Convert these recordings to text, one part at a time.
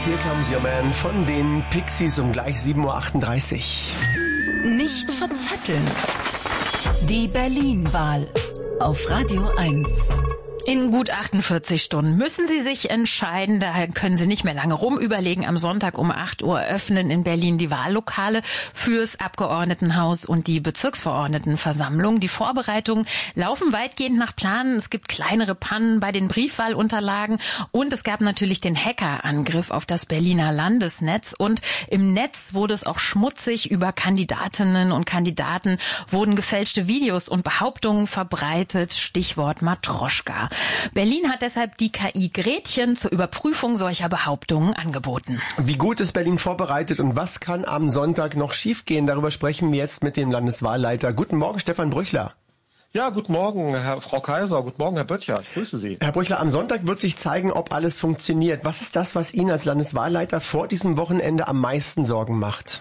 Here Comes Your Man von den Pixies um gleich 7.38 Uhr. Nicht verzetteln. Die Berlin-Wahl auf Radio 1. In gut 48 Stunden müssen Sie sich entscheiden. Daher können Sie nicht mehr lange rumüberlegen. Am Sonntag um 8 Uhr öffnen in Berlin die Wahllokale fürs Abgeordnetenhaus und die Bezirksverordnetenversammlung. Die Vorbereitungen laufen weitgehend nach Plan. Es gibt kleinere Pannen bei den Briefwahlunterlagen und es gab natürlich den Hackerangriff auf das Berliner Landesnetz. Und im Netz wurde es auch schmutzig. Über Kandidatinnen und Kandidaten wurden gefälschte Videos und Behauptungen verbreitet. Stichwort Matroschka. Berlin hat deshalb die KI Gretchen zur Überprüfung solcher Behauptungen angeboten. Wie gut ist Berlin vorbereitet und was kann am Sonntag noch schiefgehen? Darüber sprechen wir jetzt mit dem Landeswahlleiter. Guten Morgen, Stefan Brüchler. Ja, guten Morgen, Frau Kaiser. Guten Morgen, Herr Böttcher. Ich grüße Sie. Herr Brüchler, am Sonntag wird sich zeigen, ob alles funktioniert. Was ist das, was Ihnen als Landeswahlleiter vor diesem Wochenende am meisten Sorgen macht?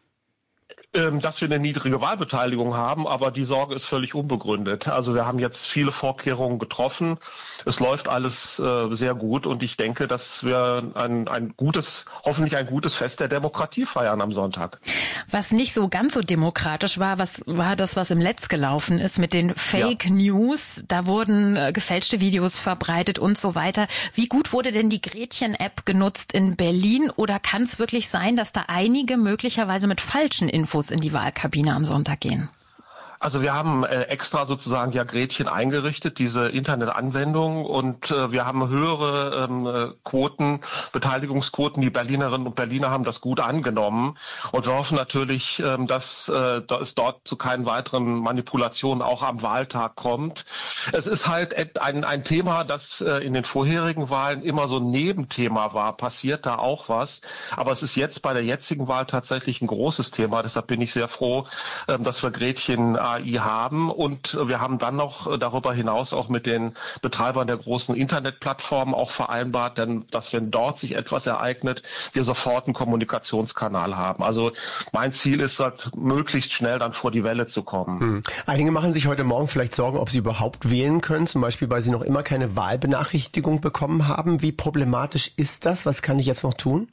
Dass wir eine niedrige Wahlbeteiligung haben, aber die Sorge ist völlig unbegründet. Also wir haben jetzt viele Vorkehrungen getroffen. Es läuft alles sehr gut und ich denke, dass wir hoffentlich ein gutes Fest der Demokratie feiern am Sonntag. Was nicht so ganz so demokratisch war, was war das, was im Netz gelaufen ist mit den Fake News? Da wurden gefälschte Videos verbreitet und so weiter. Wie gut wurde denn die Gretchen-App genutzt in Berlin? Oder kann es wirklich sein, dass da einige möglicherweise mit falschen Infos in die Wahlkabine am Sonntag gehen? Also wir haben extra sozusagen ja Gretchen eingerichtet, diese Internetanwendung, und wir haben höhere Beteiligungsquoten. Die Berlinerinnen und Berliner haben das gut angenommen und wir hoffen natürlich, dass es dort zu keinen weiteren Manipulationen auch am Wahltag kommt. Es ist halt ein Thema, das in den vorherigen Wahlen immer so ein Nebenthema war. Passiert da auch was? Aber es ist jetzt bei der jetzigen Wahl tatsächlich ein großes Thema. Deshalb bin ich sehr froh, dass wir Gretchen AI haben, und wir haben dann noch darüber hinaus auch mit den Betreibern der großen Internetplattformen auch vereinbart, denn dass, wenn dort sich etwas ereignet, wir sofort einen Kommunikationskanal haben. Also mein Ziel ist halt, möglichst schnell dann vor die Welle zu kommen. Einige machen sich heute Morgen vielleicht Sorgen, ob sie überhaupt wählen können, zum Beispiel, weil sie noch immer keine Wahlbenachrichtigung bekommen haben. Wie problematisch ist das? Was kann ich jetzt noch tun?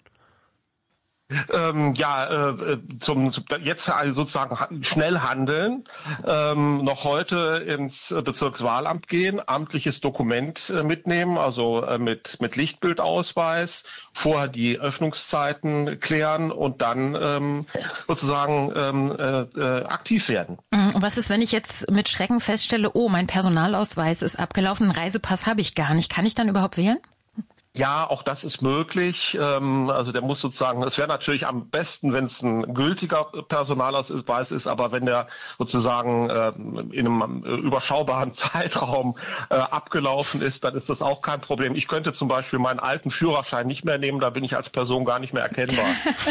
Jetzt also sozusagen schnell handeln, noch heute ins Bezirkswahlamt gehen, amtliches Dokument mitnehmen, also mit Lichtbildausweis, vorher die Öffnungszeiten klären und dann aktiv werden. Was ist, wenn ich jetzt mit Schrecken feststelle, oh, mein Personalausweis ist abgelaufen, einen Reisepass habe ich gar nicht. Kann ich dann überhaupt wählen? Ja, auch das ist möglich. Also der muss sozusagen, es wäre natürlich am besten, wenn es ein gültiger Personalausweis ist, aber wenn der sozusagen in einem überschaubaren Zeitraum abgelaufen ist, dann ist das auch kein Problem. Ich könnte zum Beispiel meinen alten Führerschein nicht mehr nehmen, da bin ich als Person gar nicht mehr erkennbar.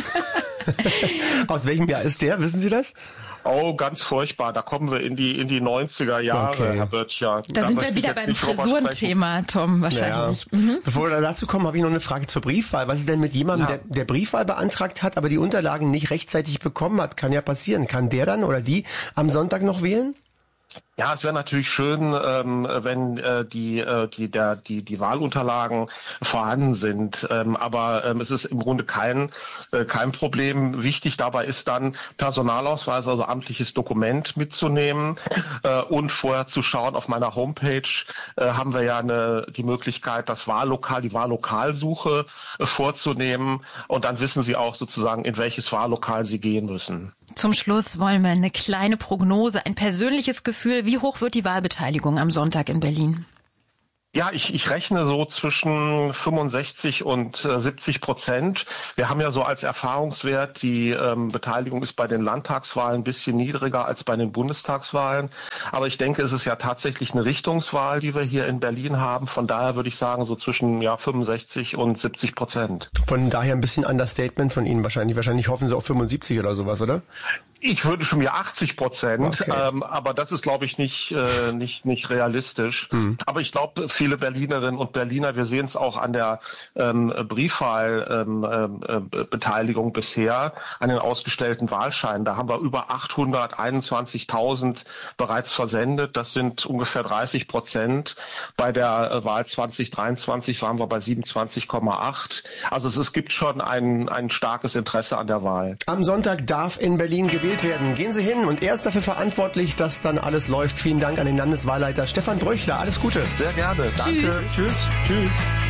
Aus welchem Jahr ist der? Wissen Sie das? Oh, ganz furchtbar. Da kommen wir in die 90er Jahre, okay. Herr Böttcher. Da sind wir wieder beim Frisurenthema, Tom, wahrscheinlich. Ja. Bevor wir dazu kommen, habe ich noch eine Frage zur Briefwahl. Was ist denn mit jemandem, der Briefwahl beantragt hat, aber die Unterlagen nicht rechtzeitig bekommen hat? Kann ja passieren. Kann der dann oder die am Sonntag noch wählen? Ja, es wäre natürlich schön, wenn die Wahlunterlagen vorhanden sind. Aber es ist im Grunde kein Problem. Wichtig dabei ist dann, Personalausweis, also amtliches Dokument mitzunehmen und vorher zu schauen. Auf meiner Homepage haben wir ja die Möglichkeit, die Wahllokalsuche vorzunehmen. Und dann wissen Sie auch sozusagen, in welches Wahllokal Sie gehen müssen. Zum Schluss wollen wir eine kleine Prognose, ein persönliches Gefühl. Wie hoch wird die Wahlbeteiligung am Sonntag in Berlin? Ja, ich rechne so zwischen 65 und 70%. Wir haben ja so als Erfahrungswert, die Beteiligung ist bei den Landtagswahlen ein bisschen niedriger als bei den Bundestagswahlen. Aber ich denke, es ist ja tatsächlich eine Richtungswahl, die wir hier in Berlin haben. Von daher würde ich sagen, so zwischen 65 und 70%. Von daher ein bisschen Understatement von Ihnen wahrscheinlich. Wahrscheinlich hoffen Sie auf 75 oder sowas, oder? Ich würde schon mir 80%, okay. Aber das ist, glaube ich, nicht realistisch. Aber ich glaube, viele Berlinerinnen und Berliner, wir sehen es auch an der Briefwahlbeteiligung bisher, an den ausgestellten Wahlscheinen. Da haben wir über 821.000 bereits versendet. Das sind ungefähr 30%. Bei der Wahl 2023 waren wir bei 27,8. Also es gibt schon ein starkes Interesse an der Wahl. Am Sonntag darf in Berlin gewählt werden. Gehen Sie hin und er ist dafür verantwortlich, dass dann alles läuft. Vielen Dank an den Landeswahlleiter Stefan Bröchler. Alles Gute. Sehr gerne. Tschüss. Danke. Tschüss.